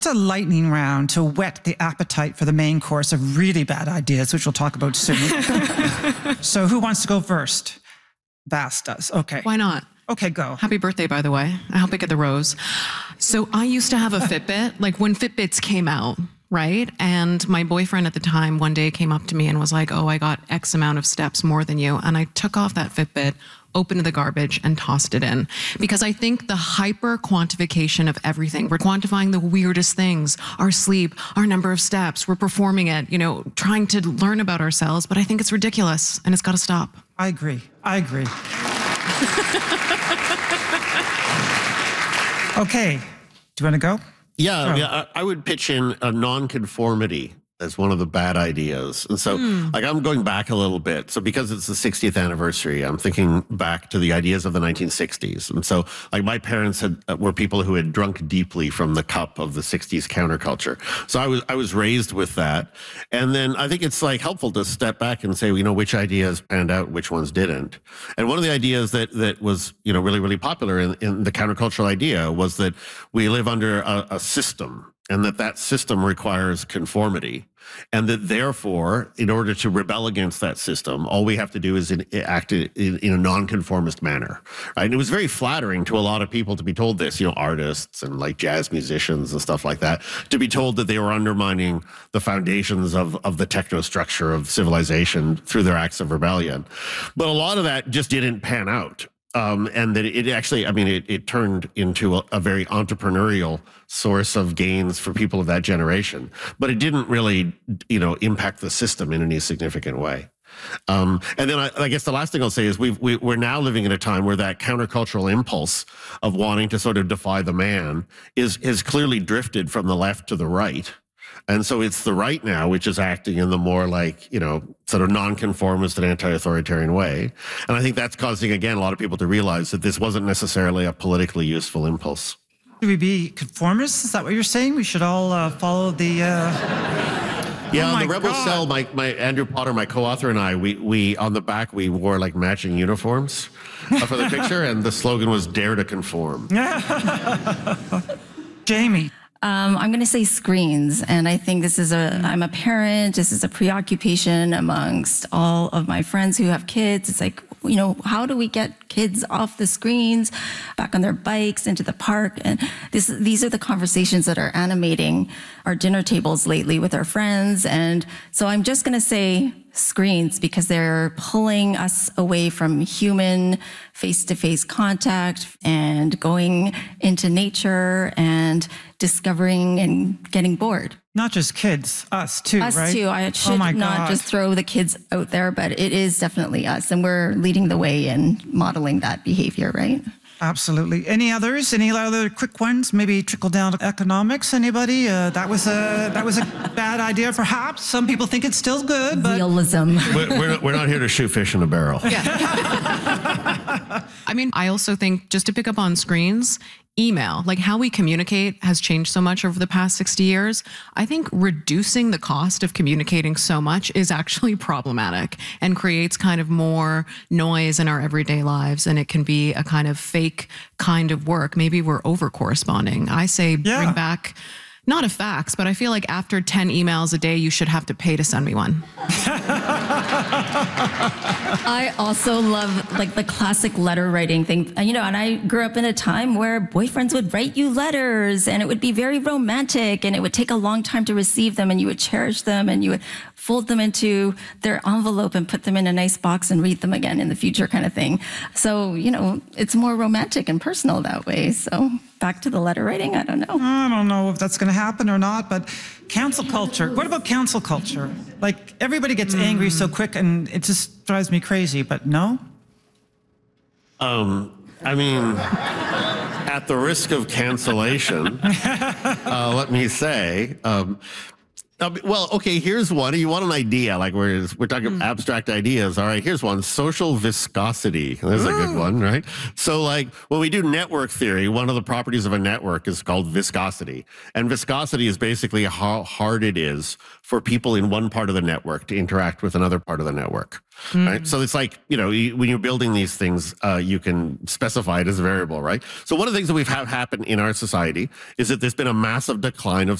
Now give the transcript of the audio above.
It's a lightning round to whet the appetite for the main course of really bad ideas, which we'll talk about soon. So who wants to go first? Vass does. Okay. Why not? Okay, go. Happy birthday, by the way. I hope I get the rose. So I used to have a Fitbit, like when Fitbits came out, right? And my boyfriend at the time one day came up to me and was like, oh, I got X amount of steps more than you. And I took off that Fitbit, opened the garbage and tossed it in. Because I think the hyper quantification of everything, we're quantifying the weirdest things, our sleep, our number of steps, we're performing it, you know, trying to learn about ourselves. But I think it's ridiculous and it's got to stop. I agree. Okay, do you want to go? Yeah, I would pitch in a nonconformity as one of the bad ideas. And so, like, I'm going back a little bit. So because it's the 60th anniversary, I'm thinking back to the ideas of the 1960s. And so, like, my parents were people who had drunk deeply from the cup of the 60s counterculture. So I was raised with that. And then I think it's, like, helpful to step back and say, you know, which ideas panned out, which ones didn't. And one of the ideas that was, you know, really, really popular in the countercultural idea was that we live under a system, and that system requires conformity. And that therefore, in order to rebel against that system, all we have to do is act in a nonconformist manner, right? And it was very flattering to a lot of people to be told this, you know, artists and like jazz musicians and stuff like that, to be told that they were undermining the foundations of the technostructure of civilization through their acts of rebellion. But a lot of that just didn't pan out. And that it actually, I mean, it turned into a very entrepreneurial source of gains for people of that generation. But it didn't really, you know, impact the system in any significant way. And then I guess the last thing I'll say is we're now living in a time where that countercultural impulse of wanting to sort of defy the man is clearly drifted from the left to the right. And so it's the right now, which is acting in the more like, you know, sort of nonconformist and anti-authoritarian way. And I think that's causing, again, a lot of people to realize that this wasn't necessarily a politically useful impulse. Should we be conformists? Is that what you're saying? We should all follow the... Yeah, on the Rebel Cell, my Andrew Potter, my co-author, and I, we on the back, we wore like matching uniforms for the picture, and the slogan was "Dare to Conform." Jamie. I'm going to say screens. And I think I'm a parent. This is a preoccupation amongst all of my friends who have kids. It's like, you know, how do we get kids off the screens, back on their bikes, into the park? And these are the conversations that are animating our dinner tables lately with our friends. And so I'm just going to say screens because they're pulling us away from human face-to-face contact and going into nature and discovering and getting bored. Not just kids, us too, right? Us too. I should not just throw the kids out there, but it is definitely us. And we're leading the way in modeling that behavior, right? Absolutely. Any others? Any other quick ones? Maybe trickle down to economics? Anybody? That was a bad idea, perhaps. Some people think it's still good, but realism. We're not here to shoot fish in a barrel. Yeah. I mean, I also think, just to pick up on screens, email, like how we communicate has changed so much over the past 60 years. I think reducing the cost of communicating so much is actually problematic and creates kind of more noise in our everyday lives. And it can be a kind of fake kind of work. Maybe we're over corresponding. I say bring back, not a fax, but I feel like after 10 emails a day, you should have to pay to send me one. I also love like the classic letter writing thing. You know, and I grew up in a time where boyfriends would write you letters and it would be very romantic and it would take a long time to receive them and you would cherish them and you would fold them into their envelope and put them in a nice box and read them again in the future kind of thing. So, you know, it's more romantic and personal that way. So back to the letter writing, I don't know. I don't know if that's going to happen or not, but cancel culture. What about cancel culture? Like, everybody gets angry so quick and it just drives me crazy, but no? I mean, at the risk of cancellation, let me say, Well, okay, here's one. You want an idea, like we're talking abstract ideas. All right, here's one. Social viscosity. There's a good one, right? So like when we do network theory, one of the properties of a network is called viscosity. And viscosity is basically how hard it is for people in one part of the network to interact with another part of the network. Right. So it's like, when you're building these things, you can specify it as a variable, right? So one of the things that we've had happen in our society is that there's been a massive decline of